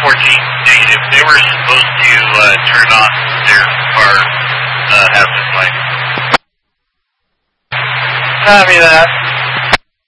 negative. They were supposed to turn on their car hazard light. Copy that.